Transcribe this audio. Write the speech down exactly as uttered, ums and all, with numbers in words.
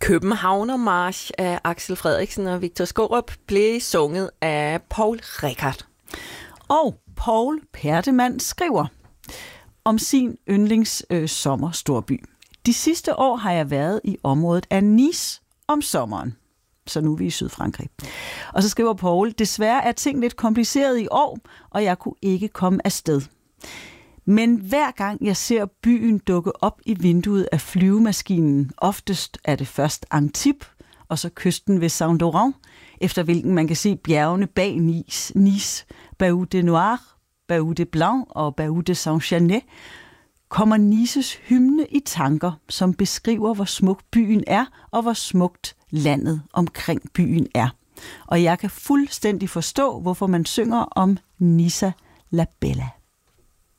Københavnermarch af Axel Frederiksen og Victor Skaarup blev sunget af Poul Reichhardt. Og Poul Pertemann skriver om sin yndlings øh, sommerstorby. De sidste år har jeg været i området af Nice om sommeren. Så nu er vi i Sydfrankrig. Og så skriver Poul, desværre er ting lidt kompliceret i år, og jeg kunne ikke komme afsted. Men hver gang jeg ser byen dukke op i vinduet af flyvemaskinen, oftest er det først Antibes, og så kysten ved Saint-Laurent, efter hvilken man kan se bjergene bag Nice, Nice, Bayou de Noir, Bayou de Blanc og Bayou de Saint-Chanet, kommer Nices hymne i tanker, som beskriver, hvor smuk byen er, og hvor smukt landet omkring byen er. Og jeg kan fuldstændig forstå, hvorfor man synger om Nissa la Bella.